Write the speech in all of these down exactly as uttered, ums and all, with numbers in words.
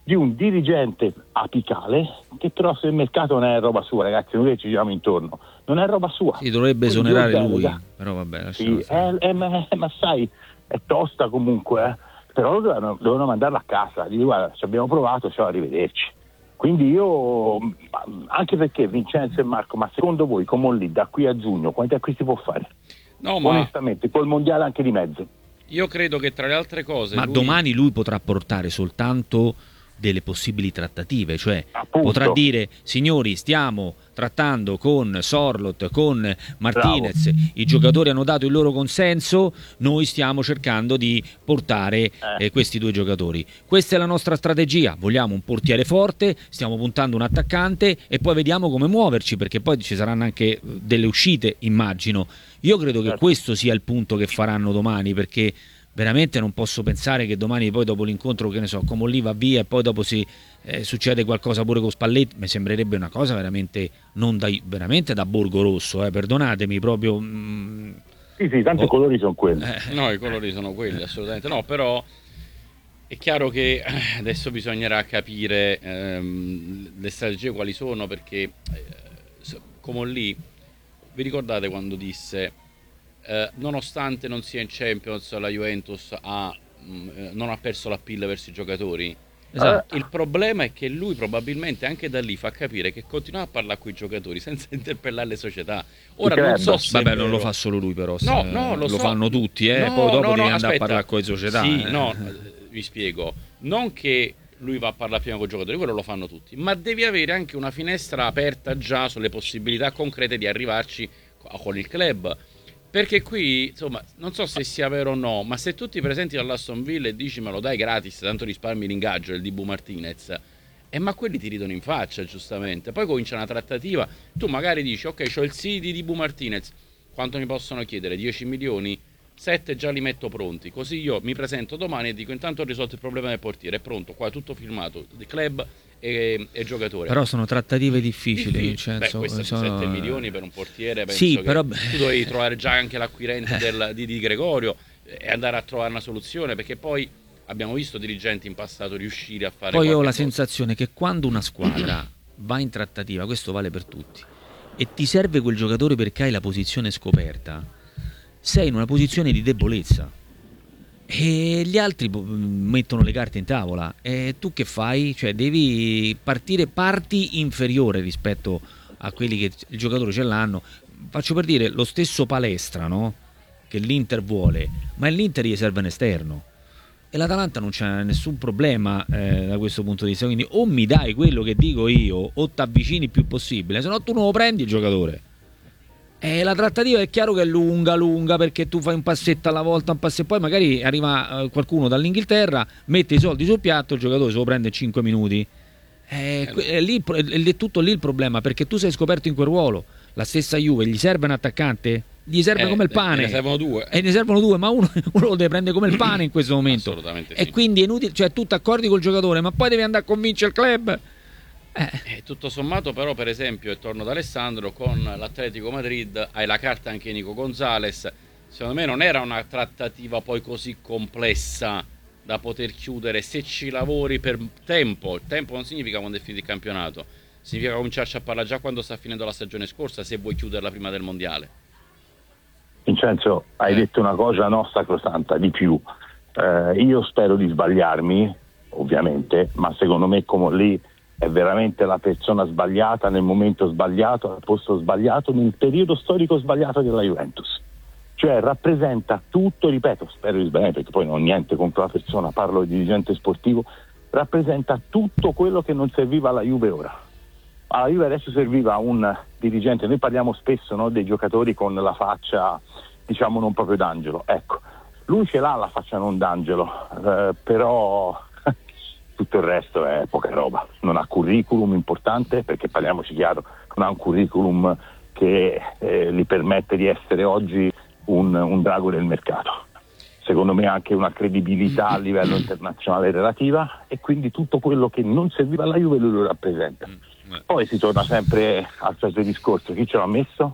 di un dirigente apicale che però se il mercato non è roba sua, ragazzi, noi ci giriamo intorno, non è roba sua. Si dovrebbe Quindi esonerare io lui, delega. però vabbè. Sì, è, è, ma, ma sai, è tosta comunque, eh? Però lo dovevano, dovevano mandarlo a casa, gli dico, guarda, ci abbiamo provato, ciao, arrivederci. Quindi io, anche perché Vincenzo e Marco, ma secondo voi come lì da qui a giugno quanti acquisti può fare? No, ma onestamente, col mondiale anche di mezzo. Io credo che tra le altre cose Ma lui... domani lui potrà portare soltanto delle possibili trattative, cioè Appunto. potrà dire: signori, stiamo trattando con Sorloth, con Martinez, Bravo. I giocatori hanno dato il loro consenso, noi stiamo cercando di portare eh. Eh, questi due giocatori. Questa è la nostra strategia, vogliamo un portiere forte, stiamo puntando un attaccante e poi vediamo come muoverci, perché poi ci saranno anche delle uscite, immagino. Io credo che questo sia il punto che faranno domani, perché veramente non posso pensare che domani poi dopo l'incontro, che ne so, come lì va via e poi dopo si eh, succede qualcosa pure con Spalletti. Mi sembrerebbe una cosa veramente non da, veramente da Borgo Rosso, eh, perdonatemi proprio. Mm, sì sì, tanti oh, colori sono quelli. Eh, no, i colori sono quelli, assolutamente no, però è chiaro che adesso bisognerà capire ehm, le strategie quali sono, perché eh, come lì, vi ricordate quando disse Eh, nonostante non sia in Champions, la Juventus ha, mh, non ha perso l'appeal verso i giocatori? Esatto. Il problema è che lui probabilmente anche da lì fa capire che continua a parlare con i giocatori senza interpellare le società. Ora non so se vabbè, non lo fa solo lui, però no, no, lo, lo so. fanno tutti, eh. No, poi dopo no, devi no, andare aspetta. a parlare con le società. Sì, eh. no, vi spiego. Non che lui va a parlare prima con i giocatori, quello lo fanno tutti, ma devi avere anche una finestra aperta già sulle possibilità concrete di arrivarci con il club. Perché qui, insomma, non so se sia vero o no, ma se tu ti presenti all'Aston Villa e dici me lo dai gratis, tanto risparmi l'ingaggio del Dibu Martinez, eh, ma quelli ti ridono in faccia, giustamente. Poi comincia una trattativa, tu magari dici, ok, c'ho il C D di Dibu Martinez, quanto mi possono chiedere? dieci milioni? sette già li metto pronti, così io mi presento domani e dico, intanto ho risolto il problema del portiere, è pronto, qua è tutto firmato, il club e, e giocatore. Però sono trattative difficili, Vincenzo. Beh, questi sono sette milioni per un portiere, penso sì, che però... tu dovevi trovare già anche l'acquirente del, di, di Gregorio e andare a trovare una soluzione, perché poi abbiamo visto dirigenti in passato riuscire a fare. Poi ho la cosa. sensazione che quando una squadra va in trattativa, questo vale per tutti, e ti serve quel giocatore perché hai la posizione scoperta, sei in una posizione di debolezza e gli altri mettono le carte in tavola e tu che fai? Cioè devi partire parti inferiore rispetto a quelli che il giocatore ce l'hanno. Faccio per dire lo stesso Palestra, no? Che l'Inter vuole, ma l'Inter gli serve un esterno e l'Atalanta non c'è nessun problema eh, da questo punto di vista, quindi o mi dai quello che dico io o ti avvicini il più possibile, se no tu non lo prendi il giocatore. E la trattativa è chiaro che è lunga, lunga, perché tu fai un passetto alla volta, un passo e poi magari arriva eh, qualcuno dall'Inghilterra, mette i soldi sul piatto, il giocatore se lo prende in cinque minuti. È, è, lì, è tutto lì il problema, perché tu sei scoperto in quel ruolo. La stessa Juve, gli serve un attaccante? Gli serve eh, come il pane. Ne servono due. E ne servono due, ma uno, uno lo deve prendere come il pane in questo momento. Assolutamente e sì. Quindi è inutile, cioè tu ti accordi col giocatore, ma poi devi andare a convincere il club. Eh. Eh, tutto sommato però, per esempio, e torno da Alessandro, con l'Atletico Madrid hai la carta anche Nico Gonzalez. Secondo me non era una trattativa poi così complessa da poter chiudere se ci lavori per tempo. Il tempo non significa quando è finito il campionato, significa cominciarci a parlare già quando sta finendo la stagione scorsa, se vuoi chiuderla prima del mondiale. Vincenzo, hai eh. detto una cosa no sacrosanta di più. Eh, io spero di sbagliarmi, ovviamente, ma secondo me come lì è veramente la persona sbagliata nel momento sbagliato, al posto sbagliato, nel periodo storico sbagliato della Juventus. Cioè rappresenta tutto, ripeto, spero di sbagliare perché poi non ho niente contro la persona, parlo di dirigente sportivo, rappresenta tutto quello che non serviva alla Juve ora. Alla Juve adesso serviva un dirigente, noi parliamo spesso, no, dei giocatori con la faccia, diciamo, non proprio d'angelo. Ecco, lui ce l'ha la faccia non d'angelo, eh, però... tutto il resto è poca roba, non ha curriculum importante, perché parliamoci chiaro, non ha un curriculum che eh, gli permette di essere oggi un, un drago del mercato. Secondo me ha anche una credibilità a livello internazionale relativa, e quindi tutto quello che non serviva alla Juve lui lo rappresenta. Poi si torna sempre al solito discorso, chi ce l'ha messo?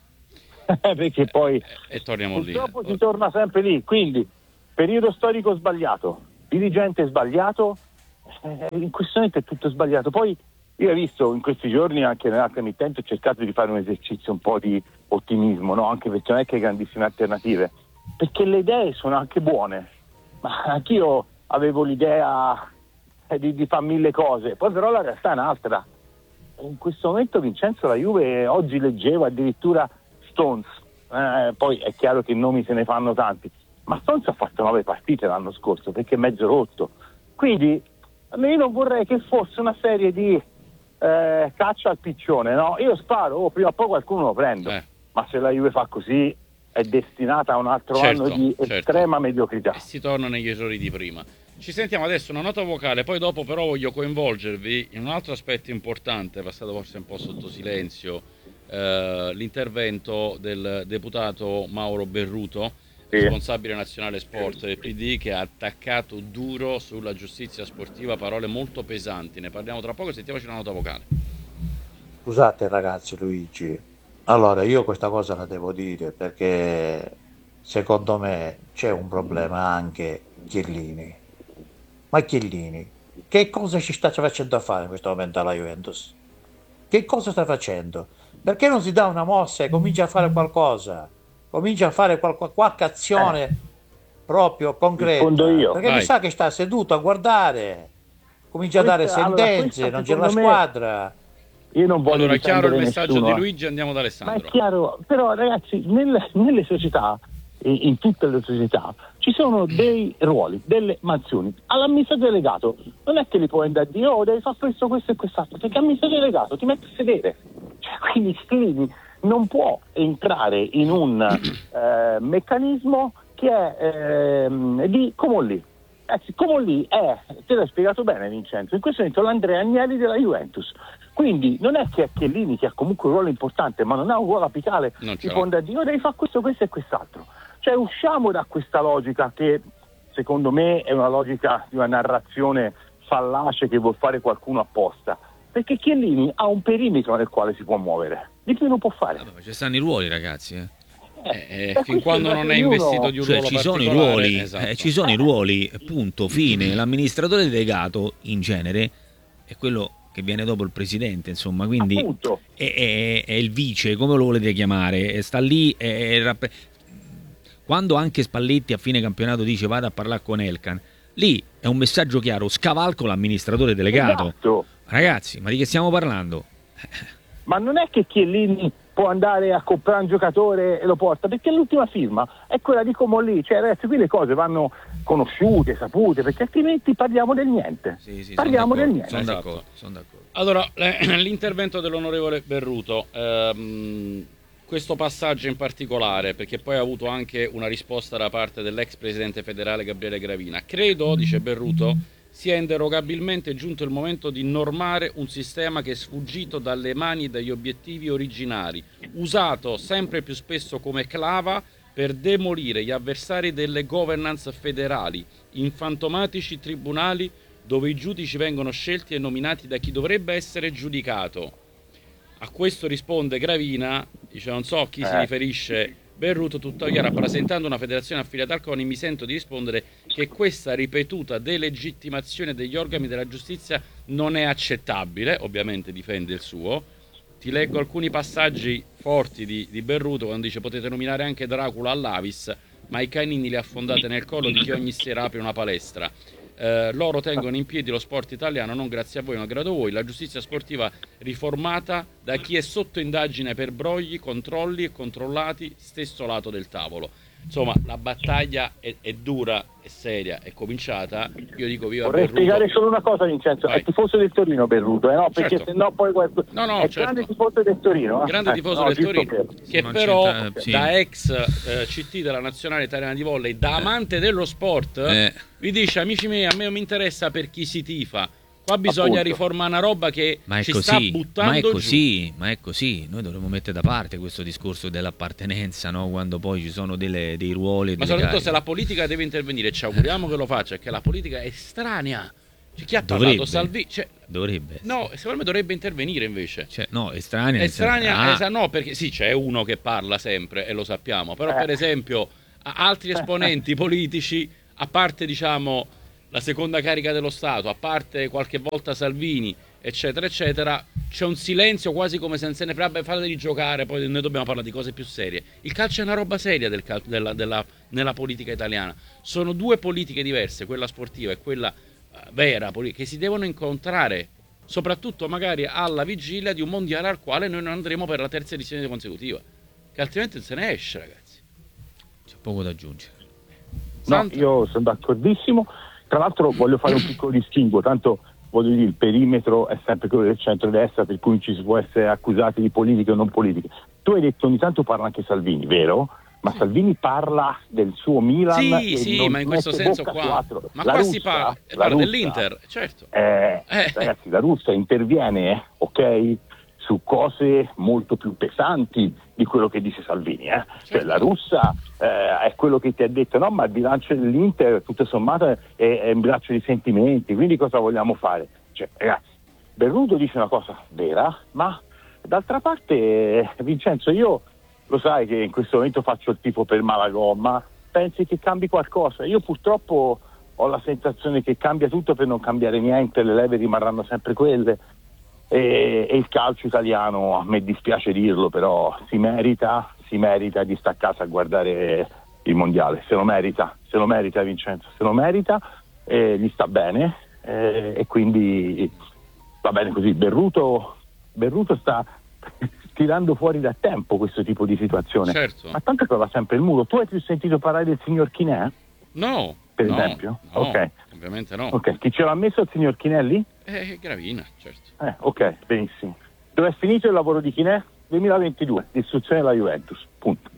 Perché poi e, e torniamo purtroppo lì. si torna sempre lì, quindi periodo storico sbagliato, dirigente sbagliato, eh, in questo momento è tutto sbagliato. Poi io ho visto in questi giorni anche nell'altra emittente, ho cercato di fare un esercizio un po' di ottimismo, no? Anche perché non è che grandissime alternative, perché le idee sono anche buone, ma anch'io avevo l'idea di, di fare mille cose, poi però la realtà è un'altra. In questo momento Vincenzo, la Juve, oggi leggevo addirittura Stones, eh, poi è chiaro che nomi se ne fanno tanti, ma Stones ha fatto nove partite l'anno scorso perché è mezzo rotto, quindi io non vorrei che fosse una serie di eh, caccia al piccione, no? Io sparo, oh, prima o poi qualcuno lo prendo, eh. ma se la Juve fa così è destinata a un altro certo, anno di certo. estrema mediocrità. E si torna negli errori di prima. Ci sentiamo adesso una nota vocale, poi dopo però voglio coinvolgervi in un altro aspetto importante, passato forse un po' sotto silenzio, eh, l'intervento del deputato Mauro Berruto, sì. responsabile nazionale sport del P D, che ha attaccato duro sulla giustizia sportiva, parole molto pesanti. Ne parliamo tra poco, sentiamoci una nota vocale. Scusate ragazzi, Luigi, allora io questa cosa la devo dire perché secondo me c'è un problema anche Chiellini. Ma Chiellini, che cosa ci sta facendo a fare in questo momento alla Juventus? Che cosa sta facendo? Perché non si dà una mossa e comincia a fare qualcosa? Comincia a fare qualche, qualche azione eh. proprio concreta. Io. Perché Vai. mi sa che sta seduto a guardare, comincia questa, a dare sentenze, allora, non c'è la squadra. Io non voglio allora, chiaro il messaggio nessuno, di Luigi, andiamo da Alessandro. Ma è chiaro, però ragazzi, nel, nelle società, in tutte le società, ci sono dei ruoli, delle mansioni. All'amministratore delegato non è che li puoi andare a dire oh devi fare questo, questo e quest'altro, perché l'amministratore delegato ti mette a sedere, cioè, quindi Chiellini non può entrare in un eh, meccanismo che è eh, di Comolli. Eh, Comolli è, te l'hai spiegato bene Vincenzo, in questo momento l'Andrea Agnelli della Juventus. Quindi non è che è Chiellini, che ha comunque un ruolo importante, ma non ha un ruolo apicale, ti può andare a dire oh, devi fare questo, questo e quest'altro. Cioè usciamo da questa logica che secondo me è una logica di una narrazione fallace che vuol fare qualcuno apposta, perché Chiellini ha un perimetro nel quale si può muovere, di più non può fare. Vabbè, ci stanno i ruoli ragazzi, eh. Eh, eh, fin quando non è investito di un cioè, ruolo ci sono i ruoli, esatto. eh, ci sono i ruoli, punto, fine. L'amministratore delegato in genere è quello che viene dopo il presidente, insomma, quindi è, è, è il vice, come lo volete chiamare, sta lì è, è, quando anche Spalletti a fine campionato dice vado a parlare con Elkan, lì è un messaggio chiaro, scavalco l'amministratore delegato. Esatto. Ragazzi, ma di che stiamo parlando? Ma non è che Chiellini può andare a comprare un giocatore e lo porta, perché l'ultima firma è quella di Comolli, cioè ragazzi qui le cose vanno conosciute, sapute, perché altrimenti parliamo del niente. Sì, sì, parliamo del niente. Sono d'accordo, sono d'accordo. Allora, l'intervento dell'onorevole Berruto, ehm, questo passaggio in particolare, perché poi ha avuto anche una risposta da parte dell'ex presidente federale Gabriele Gravina. Credo, dice Berruto, sia inderogabilmente giunto il momento di normare un sistema che è sfuggito dalle mani e dagli obiettivi originari, usato sempre più spesso come clava per demolire gli avversari delle governance federali, in fantomatici tribunali dove i giudici vengono scelti e nominati da chi dovrebbe essere giudicato. A questo risponde Gravina, dice non so a chi eh. si riferisce Berruto, tuttavia rappresentando una federazione affiliata al CONI mi sento di rispondere che questa ripetuta delegittimazione degli organi della giustizia non è accettabile, ovviamente difende il suo. Ti leggo alcuni passaggi forti di, di Berruto quando dice potete nominare anche Dracula all'Avis, ma i canini li affondate nel collo di chi ogni sera apre una palestra. Eh, loro tengono in piedi lo sport italiano non grazie a voi ma grazie a voi, la giustizia sportiva riformata da chi è sotto indagine per brogli, controlli e controllati stesso lato del tavolo. Insomma, la battaglia è, è dura, è seria, è cominciata. Io dico viva Vorrei Berruto. spiegare solo una cosa Vincenzo, Vai. È tifoso del Torino Berruto, eh, no? Perché certo. se no poi qualcuno... no, no, è certo. grande tifoso del Torino, eh? grande tifoso eh, del no, Torino, che, che non però sì. da ex eh, C T della nazionale italiana di volley, da amante dello sport, eh. vi dice amici miei, a me non mi interessa per chi si tifa. Qua bisogna Appunto. riformare una roba che ma è ci così, sta buttando ma è così, giù. ma è così. Noi dovremmo mettere da parte questo discorso dell'appartenenza, no? Quando poi ci sono delle, dei ruoli. Ma soprattutto cariche. Se la politica deve intervenire, ci auguriamo che lo faccia, che la politica è estranea. Cioè, chi ha dovrebbe, parlato Salvini? Cioè, dovrebbe. No, secondo me dovrebbe intervenire invece. Cioè, no, estranea. Estranea, ah. esa, no, perché sì, c'è uno che parla sempre e lo sappiamo, però eh. per esempio altri esponenti politici, a parte diciamo la seconda carica dello Stato, a parte qualche volta Salvini, eccetera, eccetera, c'è un silenzio quasi come se non se ne frega, fateli giocare, poi noi dobbiamo parlare di cose più serie. Il calcio è una roba seria del cal- della, della, nella politica italiana. Sono due politiche diverse, quella sportiva e quella uh, vera, che si devono incontrare, soprattutto magari alla vigilia di un mondiale al quale noi non andremo per la terza edizione consecutiva, che altrimenti non se ne esce, ragazzi. C'è poco da aggiungere. No, io sono d'accordissimo. Tra l'altro voglio fare un piccolo distinguo, tanto voglio dire, il perimetro è sempre quello del centrodestra, per cui ci si può essere accusati di politiche o non politiche. Tu hai detto ogni tanto parla anche Salvini, vero? Ma Salvini parla del suo Milan. Sì, e sì, non ma in questo senso qua. Ma la qua Russia, si parla, la parla Russia, dell'Inter, certo. Eh, Eh. Ragazzi, la Russia interviene, ok, su cose molto più pesanti di quello che dice Salvini. Eh? Certo. Cioè, la Russia eh, è quello che ti ha detto, no, ma il bilancio dell'Inter, tutto sommato, è, è un bilancio di sentimenti, quindi cosa vogliamo fare? Cioè, ragazzi, Berruto dice una cosa vera, ma d'altra parte, eh, Vincenzo, io lo sai che in questo momento faccio il tifo per Malagomma, pensi che cambi qualcosa? Io purtroppo ho la sensazione che cambia tutto per non cambiare niente, le leve rimarranno sempre quelle. E, e il calcio italiano, a me dispiace dirlo, però si merita, si merita di stare a casa a guardare il mondiale, se lo merita, se lo merita Vincenzo, se lo merita, eh, gli sta bene, eh, e quindi va bene così. Berruto, Berruto sta tirando fuori da tempo questo tipo di situazione, certo. Ma tanto trova sempre il muro. Tu hai più sentito parlare del signor Chinè? No, per no, esempio? no, ok, ovviamente no. ok, chi ce l'ha messo il signor Chinelli? Eh, Gravina, certo. Eh, ok, benissimo. Dove è finito il lavoro di Chinè? duemilaventidue, distruzione della Juventus, punto.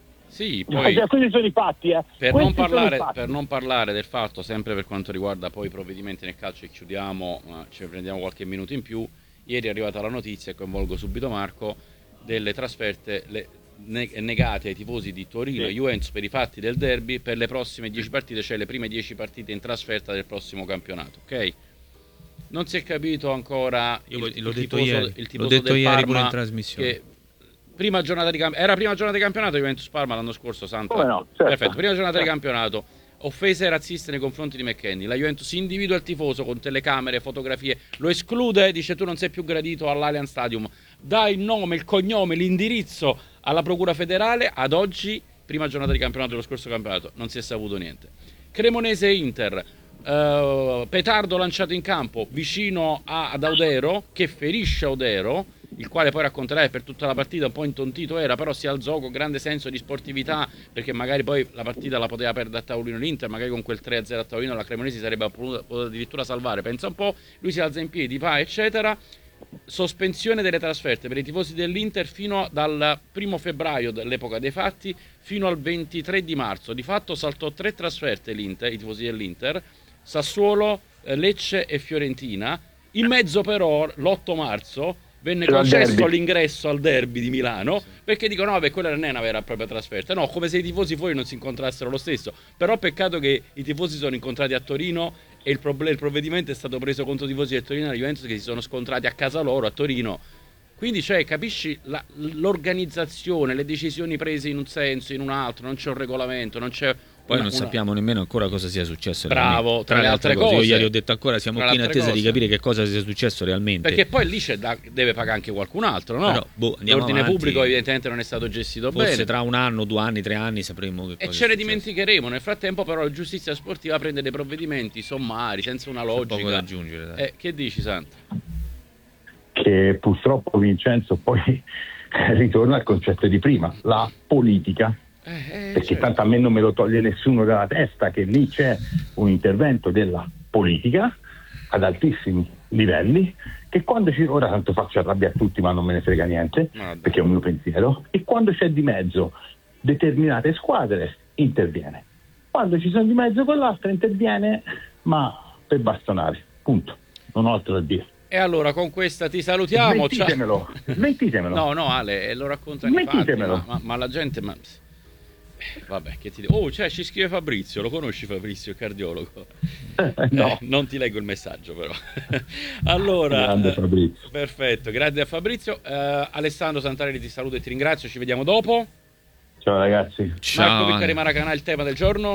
Sì, poi Eh, questi sono i fatti, eh. per Questi non, parlare, sono i fatti. per non parlare del fatto, sempre per quanto riguarda poi i provvedimenti nel calcio, e chiudiamo, ma ci prendiamo qualche minuto in più. Ieri è arrivata la notizia, e coinvolgo subito Marco, delle trasferte le, ne, negate ai tifosi di Torino e Sì. Juventus per i fatti del derby per le prossime dieci partite, cioè le prime dieci partite in trasferta del prossimo campionato, ok? Non si è capito ancora Io il, l'ho il detto tifoso, ieri, il l'ho tifoso detto del ieri Parma, pure in trasmissione. che prima giornata di camp- era prima giornata di campionato Juventus-Parma l'anno scorso, Santa. Come no, certo. Perfetto, prima giornata di Certo. campionato. Offese razziste nei confronti di McKennie. La Juventus individua il tifoso con telecamere, fotografie, lo esclude, dice tu non sei più gradito all'Allianz Stadium. Dà il nome, il cognome, l'indirizzo alla Procura Federale. Ad oggi, prima giornata di campionato dello scorso campionato, non si è saputo niente. Cremonese Inter. Uh, petardo lanciato in campo vicino a, ad Audero, che ferisce Audero, il quale poi racconterà che per tutta la partita un po' intontito era, però si alzò con grande senso di sportività, perché magari poi la partita la poteva perdere a tavolino l'Inter, magari con quel tre a zero a tavolino la Cremonese sarebbe potuta, potuta addirittura salvare, pensa un po'. Lui si alza in piedi, va eccetera. Sospensione delle trasferte per i tifosi dell'Inter fino dal primo febbraio dell'epoca dei fatti fino al ventitré di marzo. Di fatto saltò tre trasferte l'Inter, i tifosi dell'Inter: Sassuolo, eh, Lecce e Fiorentina. In mezzo però l'otto marzo venne C'era il concesso derby. l'ingresso al derby di Milano, perché dicono no, beh, quella non è una vera e propria trasferta, no, come se i tifosi fuori non si incontrassero lo stesso. Però peccato che i tifosi sono incontrati a Torino e il, proble- il provvedimento è stato preso contro i tifosi del Torino e della Juventus, che si sono scontrati a casa loro a Torino. Quindi, cioè, capisci la- l'organizzazione, le decisioni prese in un senso, in un altro, non c'è un regolamento, non c'è Poi una- non una- sappiamo nemmeno ancora cosa sia successo Bravo, realmente. tra le altre cose. Io ieri ho detto ancora siamo Tra qui in le altre attesa di cose. capire che cosa sia successo realmente. Perché poi lì c'è da- deve pagare anche qualcun altro, no? Però, boh, andiamo L'ordine avanti. pubblico evidentemente non è stato gestito Forse bene. tra un anno, due anni, tre anni sapremo che E cosa ce è ne successo. dimenticheremo. Nel frattempo, però, la giustizia sportiva prende dei provvedimenti sommari, senza una C'è logica. poco da aggiungere, dai. Eh, che dici, Santa? Che purtroppo Vincenzo poi ritorna al concetto di prima, la politica. Eh, eh, Perché certo. tanto a me non me lo toglie nessuno dalla testa che lì c'è un intervento della politica ad altissimi livelli, che quando ci, ora tanto faccio arrabbiare tutti ma non me ne frega niente, Vabbè. perché è un mio pensiero, e quando c'è di mezzo determinate squadre interviene, quando ci sono di mezzo quell'altra interviene, ma per bastonare, punto, non ho altro da dire. E allora con questa ti salutiamo. Ciao. Smentitemelo, smentitemelo. No, no, Ale, eh, lo raccontano i fatti, Smentitemelo. ma, ma, ma la gente... Ma... eh, Vabbè, che ti dico? Oh, cioè, ci scrive Fabrizio, lo conosci Fabrizio, il cardiologo? No. Eh, non ti leggo il messaggio però. Allora, Grande eh, Fabrizio. perfetto, grazie a Fabrizio. Eh, Alessandro Santarelli ti saluto e ti ringrazio, ci vediamo dopo. Ciao ragazzi. Marco Ciao. Piccari Maracanà, il tema del giorno?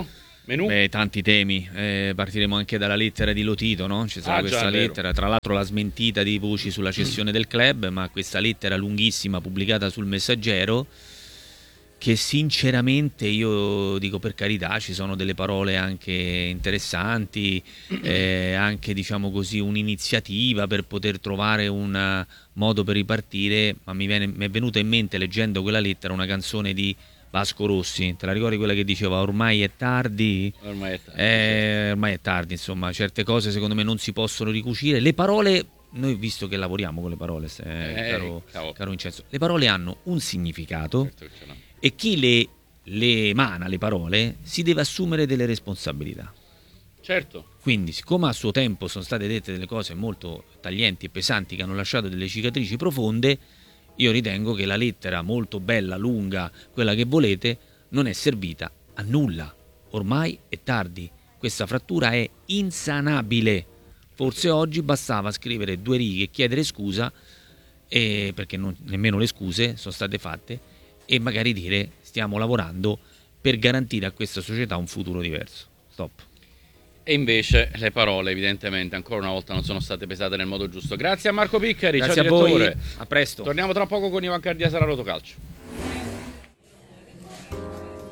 Menù? Beh, tanti temi, eh, partiremo anche dalla lettera di Lotito, no? Ci sarà Ah, questa già, è vero. lettera, tra l'altro la smentita di voci sulla cessione del club, ma questa lettera lunghissima pubblicata sul Messaggero, che sinceramente io dico, per carità, ci sono delle parole anche interessanti, eh, anche diciamo così un'iniziativa per poter trovare un modo per ripartire, ma mi, viene, mi è venuta in mente leggendo quella lettera una canzone di Vasco Rossi, te la ricordi quella che diceva ormai è tardi? Ormai è tardi. Eh, ormai è tardi, insomma, certe cose secondo me non si possono ricucire. Le parole, noi visto che lavoriamo con le parole, eh, Eh, caro, cavolo. caro Vincenzo, le parole hanno un significato Certo che ce l'ha. e chi le, le emana, le parole, si deve assumere delle responsabilità. Certo. Quindi, siccome a suo tempo sono state dette delle cose molto taglienti e pesanti che hanno lasciato delle cicatrici profonde, io ritengo che la lettera molto bella, lunga, quella che volete, non è servita a nulla. Ormai è tardi. Questa frattura è insanabile. Forse oggi bastava scrivere due righe e chiedere scusa, e perché non, nemmeno le scuse sono state fatte, e magari dire stiamo lavorando per garantire a questa società un futuro diverso. Stop. E invece le parole evidentemente ancora una volta non sono state pesate nel modo giusto. Grazie a Marco Piccari, Grazie ciao a voi, direttore. a presto. Torniamo tra poco con Ivan Cardia, sarà Rotocalcio.